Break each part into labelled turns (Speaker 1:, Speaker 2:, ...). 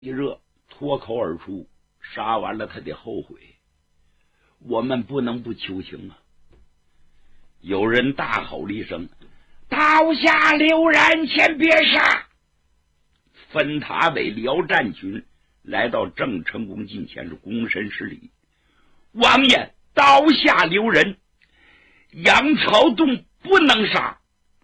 Speaker 1: 一热脱口而出，杀完了他得后悔，我们不能不求情啊！有人大吼了一声：“刀下留人，先别杀！”分塔委辽战群来到郑成功近前，是躬身施礼：“王爷，刀下留人，杨朝栋不能杀。”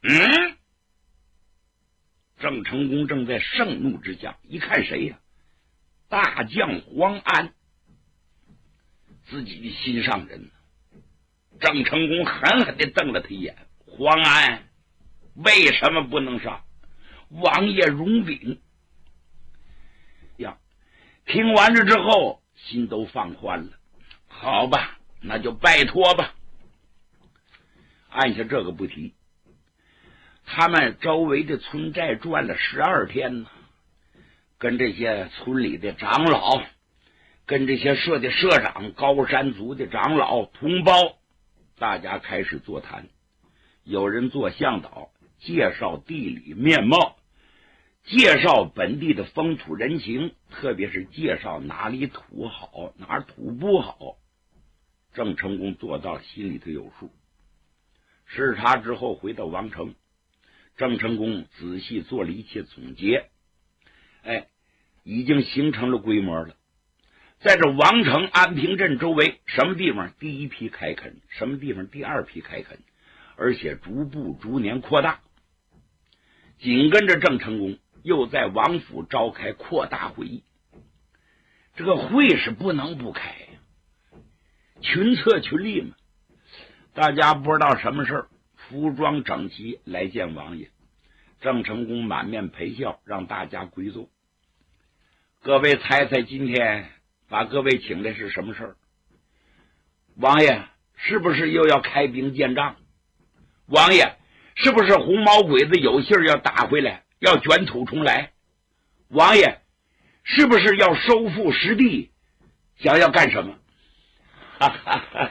Speaker 1: 郑成功正在盛怒之下，一看谁呀？大将黄安，自己的心上人。郑成功狠狠地瞪了他一眼：“黄安，为什么不能杀？王爷容禀。”呀，听完了之后，心都放宽了。好吧，那就拜托吧。按下这个不提，他们周围的村寨转了12天呢，跟这些村里的长老，跟这些社的社长、高山族的长老同胞，大家开始座谈。有人做向导，介绍地理面貌，介绍本地的风土人情，特别是介绍哪里土好，哪儿土不好。郑成功做到心里头有数。视察之后回到王城，郑成功仔细做了一切总结，已经形成了规模了。在这王城安平镇周围，什么地方第一批开垦，什么地方第二批开垦，而且逐年扩大。紧跟着郑成功又在王府召开扩大会议，这个会是不能不开，群策群力嘛。大家不知道什么事儿，服装整齐来见王爷。郑成功满面陪笑，让大家归坐。各位猜猜，今天把各位请来是什么事儿？王爷是不是又要开兵建仗？王爷是不是红毛鬼子有信要打回来，要卷土重来？王爷是不是要收复失地，想要干什么？哈哈哈，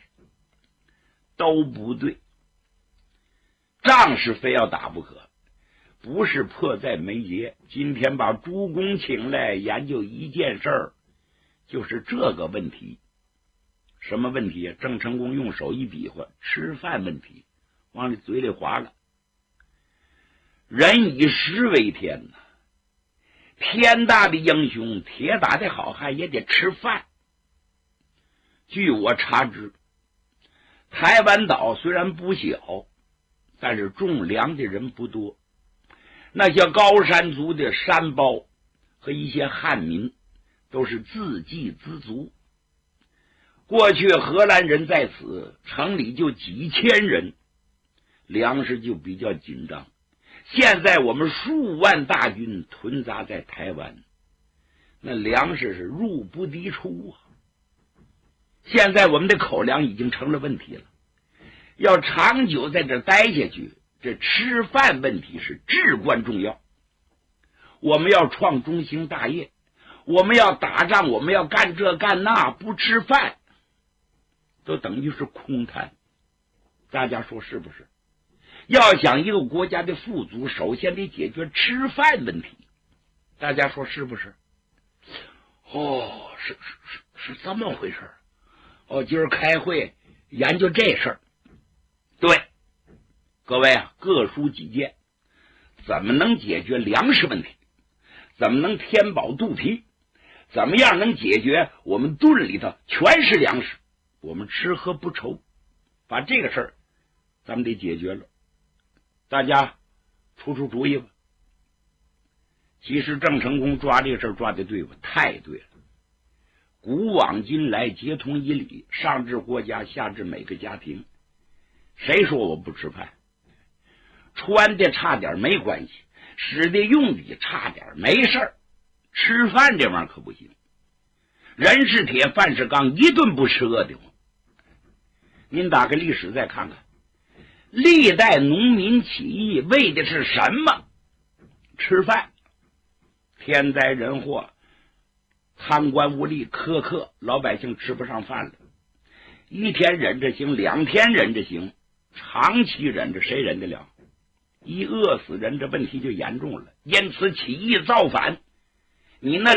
Speaker 1: 都不对。仗是非要打不可，不是迫在眉睫。今天把朱公请来研究一件事儿，就是这个问题。什么问题？郑成功用手一比划，吃饭问题，往你嘴里划了。人以食为天呐，天大的英雄，铁打的好汉也得吃饭。据我查知，台湾岛虽然不小，但是种粮的人不多。那些高山族的山胞和一些汉民都是自给自足。过去荷兰人在此，城里就几千人，粮食就比较紧张。现在我们数万大军屯扎在台湾，那粮食是入不敌出啊。现在我们的口粮已经成了问题了，要长久在这待下去，这吃饭问题是至关重要。我们要创中兴大业，我们要打仗，我们要干这干那，不吃饭都等于是空谈。大家说是不是？要想一个国家的富足，首先得解决吃饭问题。大家说是不是？是这么回事。今儿开会研究这事儿。对，各位啊，各抒己见，怎么能解决粮食问题？怎么能填饱肚皮？怎么样能解决我们顿里头全是粮食，我们吃喝不愁？把这个事儿咱们得解决了，大家出主意吧。其实郑成功抓这个事儿抓的对吧？太对了。古往今来，皆通一理，上至国家，下至每个家庭。谁说我不吃饭？穿的差点没关系，使的用的差点没事儿，吃饭这玩意儿可不行。人是铁，饭是钢，一顿不吃饿的慌。您打开历史再看看，历代农民起义为的是什么？吃饭。天灾人祸，贪官污吏苛刻，老百姓吃不上饭了。一天忍着行，2天忍着行，长期忍着谁忍得了？一饿死人，这问题就严重了。因此起义造反， 你那